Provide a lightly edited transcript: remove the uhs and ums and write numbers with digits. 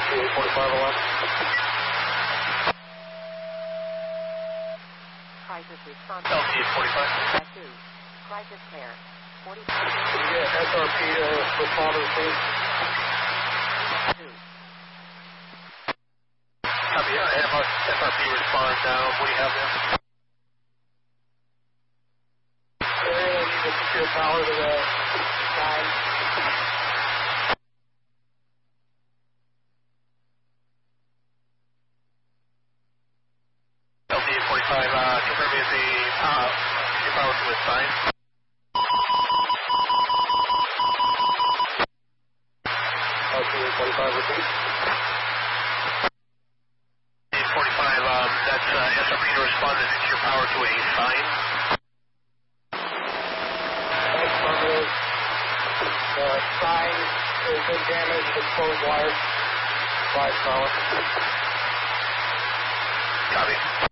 LT-845 alarm. Crisis response. LT-845. 2. Crisis care. 40. Yeah, SRP respond to the scene. 2. Copy, I have a SRP respond now. What do you have there? You need to secure power to the sign. LT-845, confirm me the secure power to the sign. LT-845, repeat. 845, that's SRP to respond to secure power to a sign. Affirmative. The sign has been damaged, exposed wires. 5 solid. Copy.